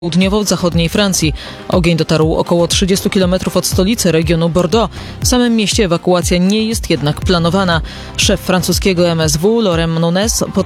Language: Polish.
południowo-zachodniej Francji. Ogień dotarł około 30 km od stolicy regionu Bordeaux. W samym mieście ewakuacja nie jest jednak planowana. Szef francuskiego MSW Laurent Nunez